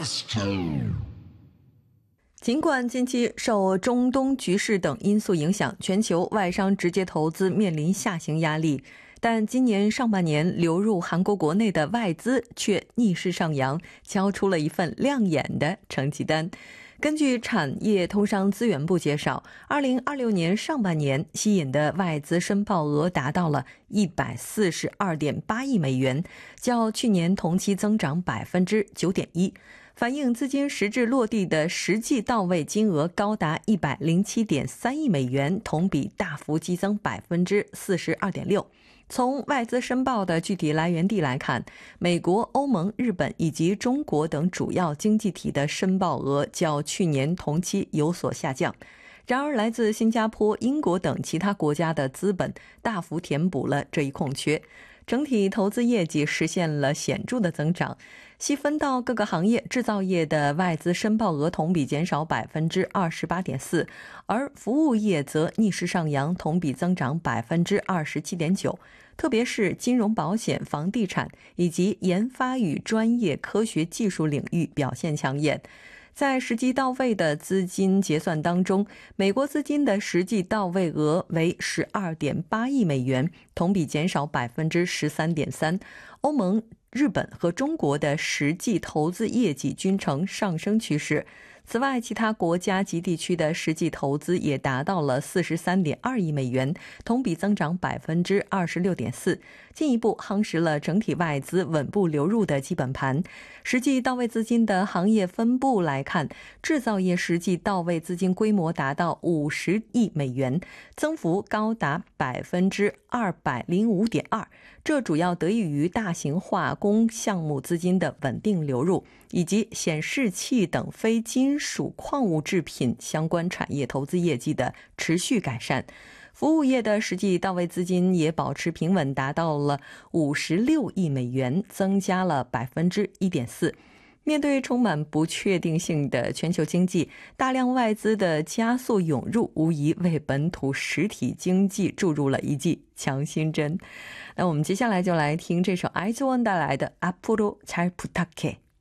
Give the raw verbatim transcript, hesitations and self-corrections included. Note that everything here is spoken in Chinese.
尽管近期受中东局势等因素影响，全球外商直接投资面临下行压力，但今年上半年流入韩国国内的外资却逆势上扬，交出了一份亮眼的成绩单。根据产业通商资源部介绍，二零二六年上半年吸引的外资申报额达到了一百四十二点八亿美元，较去年同期增长百分之九点一。反映资金实质落地的实际到位金额高达一百零七点三亿美元，同比大幅激增百分之四十二点六。从外资申报的具体来源地来看，美国、欧盟、日本以及中国等主要经济体的申报额较去年同期有所下降。然而，来自新加坡、英国等其他国家的资本大幅填补了这一空缺，整体投资业绩实现了显著的增长。细分到各个行业，制造业的外资申报额同比减少百分之二十八点四，而服务业则逆势上扬，同比增长百分之二十七点九。特别是金融、保险、房地产以及研发与专业科学技术领域表现抢眼。在实际到位的资金结算当中，美国资金的实际到位额为 十二点八亿美元，同比减少百分之十三点三。欧盟、日本和中国的实际投资业绩均呈上升趋势。此外，其他国家及地区的实际投资也达到了 四十三点二亿美元，同比增长百分之二十六点四，进一步夯实了整体外资稳步流入的基本盘。实际到位资金的行业分布来看，制造业实际到位资金规模达到五十亿美元，增幅高达百分之二百零五点二，这主要得益于大型化工项目资金的稳定流入，以及显示器等非金属矿物制品相关产业投资业绩的持续改善。服务业的实际到位资金也保持平稳，达到了五十六亿美元，增加了百分之一点四。面对充满不确定性的全球经济，大量外资的加速涌入，無疑为本土实体经济注入了一剂强心针。那我们接下来就来听这首 아이즈원带来的앞으로 잘 부탁해。